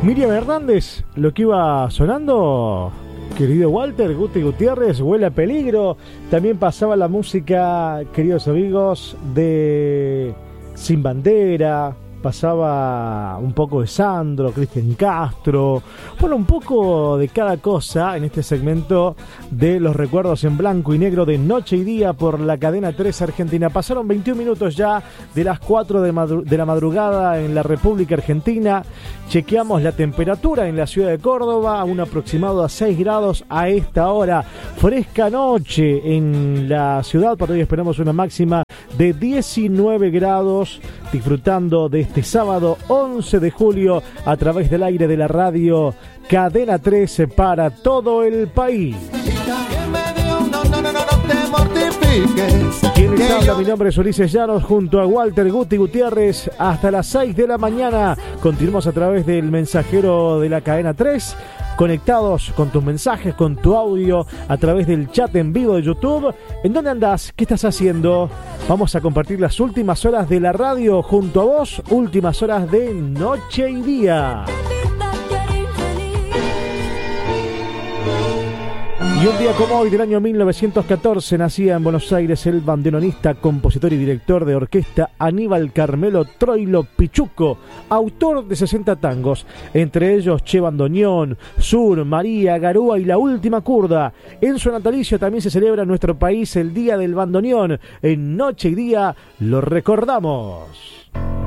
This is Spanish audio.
Miriam Hernández, lo que iba sonando, querido Walter, Guti Gutiérrez, Huele a Peligro. También pasaba la música, queridos amigos, de Sin Bandera. Pasaba un poco de Sandro, Cristian Castro. Bueno, un poco de cada cosa en este segmento de los recuerdos en blanco y negro de Noche y Día por la cadena 3 Argentina. Pasaron 21 minutos ya de las 4 de la madrugada en la República Argentina. Chequeamos la temperatura en la ciudad de Córdoba, un aproximado a 6 grados a esta hora. Fresca noche en la ciudad, para hoy esperamos una máxima de 19 grados, disfrutando de este sábado 11 de julio a través del aire de la radio Cadena 13 para todo el país. ¿Quién les habla? Mi nombre es Ulises Llanos, junto a Walter Guti Gutiérrez hasta las 6 de la mañana. Continuamos a través del mensajero de la Cadena 3, conectados con tus mensajes, con tu audio, a través del chat en vivo de YouTube. ¿En dónde andás? ¿Qué estás haciendo? Vamos a compartir las últimas horas de la radio junto a vos, últimas horas de Noche y Día. Y un día como hoy del año 1914 nacía en Buenos Aires el bandoneonista, compositor y director de orquesta Aníbal Carmelo Troilo Pichuco, autor de 60 tangos, entre ellos Che Bandoneón, Sur, María, Garúa y La Última Curda. En su natalicio también se celebra en nuestro país el Día del Bandoneón. En Noche y Día lo recordamos.